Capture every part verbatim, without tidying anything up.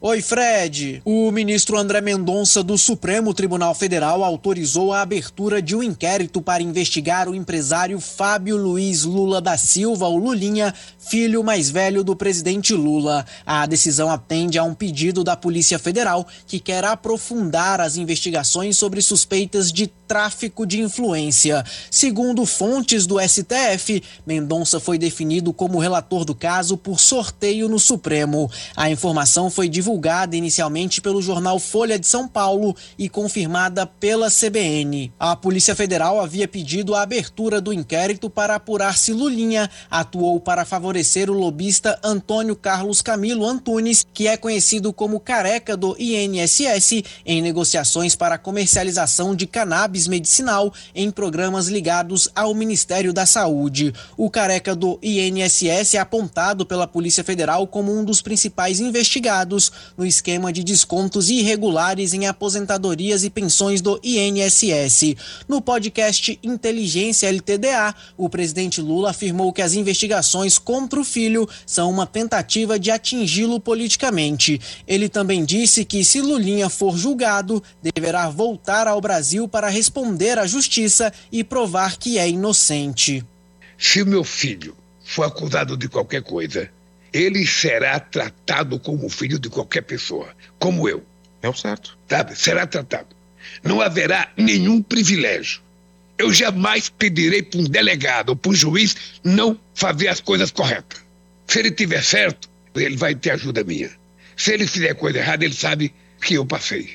Oi, Fred. O ministro André Mendonça do Supremo Tribunal Federal autorizou a abertura de um inquérito para investigar o empresário Fábio Luiz Lula da Silva, o Lulinha, filho mais velho do presidente Lula. A decisão atende a um pedido da Polícia Federal, que quer aprofundar as investigações sobre suspeitas de tráfico de influência. Segundo fontes do S T F, Mendonça foi definido como relator do caso por sorteio no Supremo. A informação foi divulgada divulgada inicialmente pelo jornal Folha de São Paulo e confirmada pela C B N. A Polícia Federal havia pedido a abertura do inquérito para apurar se Lulinha atuou para favorecer o lobista Antônio Carlos Camilo Antunes, que é conhecido como Careca do I N S S, em negociações para a comercialização de cannabis medicinal em programas ligados ao Ministério da Saúde. O Careca do I N S S é apontado pela Polícia Federal como um dos principais investigados no esquema de descontos irregulares em aposentadorias e pensões do I N S S. No podcast Inteligência L T D A, o presidente Lula afirmou que as investigações contra o filho são uma tentativa de atingi-lo politicamente. Ele também disse que, se Lulinha for julgado, deverá voltar ao Brasil para responder à justiça e provar que é inocente. Se o meu filho for acusado de qualquer coisa, ele será tratado como filho de qualquer pessoa, como eu. É o certo. Sabe? Será tratado. Não haverá nenhum privilégio. Eu jamais pedirei para um delegado ou para um juiz não fazer as coisas corretas. Se ele tiver certo, ele vai ter ajuda minha. Se ele fizer coisa errada, ele sabe que eu passei.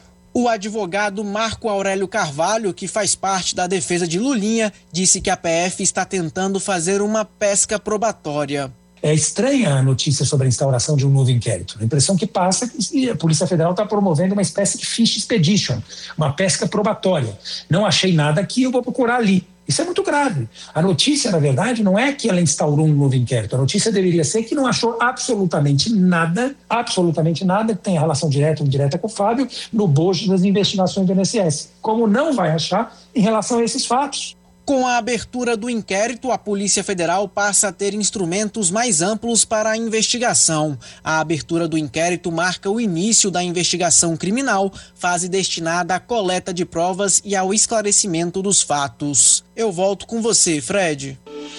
O advogado Marco Aurélio Carvalho, que faz parte da defesa de Lulinha, disse que a P F está tentando fazer uma pesca probatória. É estranha a notícia sobre a instauração de um novo inquérito. A impressão que passa é que a Polícia Federal está promovendo uma espécie de fish expedition, uma pesca probatória. Não achei nada aqui, eu vou procurar ali. Isso é muito grave. A notícia, na verdade, não é que ela instaurou um novo inquérito. A notícia deveria ser que não achou absolutamente nada, absolutamente nada que tenha relação direta ou indireta com o Fábio no bojo das investigações do I N S S. Como não vai achar em relação a esses fatos. Com a abertura do inquérito, a Polícia Federal passa a ter instrumentos mais amplos para a investigação. A abertura do inquérito marca o início da investigação criminal, fase destinada à coleta de provas e ao esclarecimento dos fatos. Eu volto com você, Fred.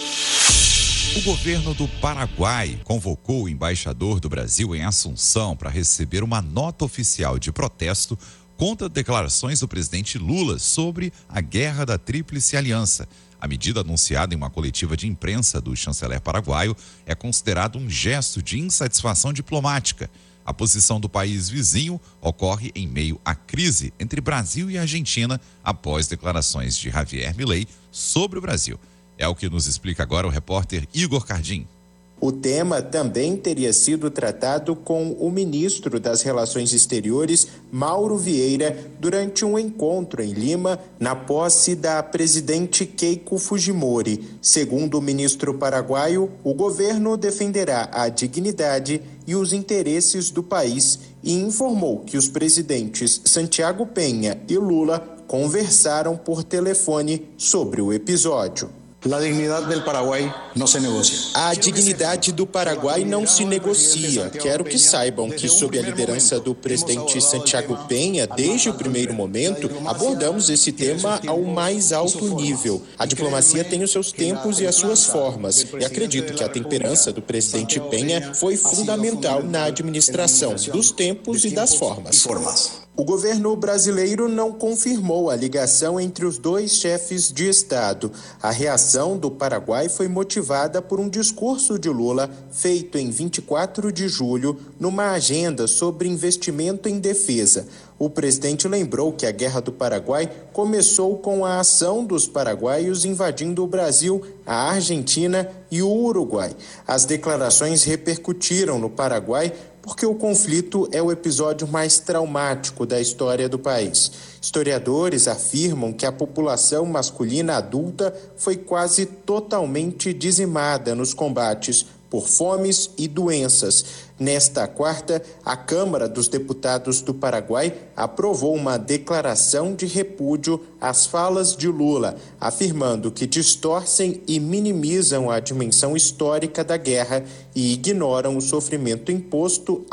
O governo do Paraguai convocou o embaixador do Brasil em Assunção para receber uma nota oficial de protesto contra declarações do presidente Lula sobre a guerra da Tríplice Aliança. A medida anunciada em uma coletiva de imprensa do chanceler paraguaio é considerada um gesto de insatisfação diplomática. A posição do país vizinho ocorre em meio à crise entre Brasil e Argentina após declarações de Javier Milei sobre o Brasil. É o que nos explica agora o repórter Igor Cardim. O tema também teria sido tratado com o ministro das Relações Exteriores, Mauro Vieira, durante um encontro em Lima, na posse da presidente Keiko Fujimori. Segundo o ministro paraguaio, o governo defenderá a dignidade e os interesses do país e informou que os presidentes Santiago Penha e Lula conversaram por telefone sobre o episódio. A dignidade do Paraguai não se negocia. A dignidade do Paraguai não se negocia. Quero que saibam que, sob a liderança do presidente Santiago Penha, desde o primeiro momento, abordamos esse tema ao mais alto nível. A diplomacia tem os seus tempos e as suas formas, e acredito que a temperança do presidente Penha foi fundamental na administração dos tempos e das formas. O governo brasileiro não confirmou a ligação entre os dois chefes de Estado. A reação do Paraguai foi motivada por um discurso de Lula feito em vinte e quatro de julho numa agenda sobre investimento em defesa. O presidente lembrou que a Guerra do Paraguai começou com a ação dos paraguaios invadindo o Brasil, a Argentina e o Uruguai. As declarações repercutiram no Paraguai porque o conflito é o episódio mais traumático da história do país. Historiadores afirmam que a população masculina adulta foi quase totalmente dizimada nos combates por fomes e doenças. Nesta quarta, a Câmara dos Deputados do Paraguai aprovou uma declaração de repúdio às falas de Lula, afirmando que distorcem e minimizam a dimensão histórica da guerra e ignoram o sofrimento imposto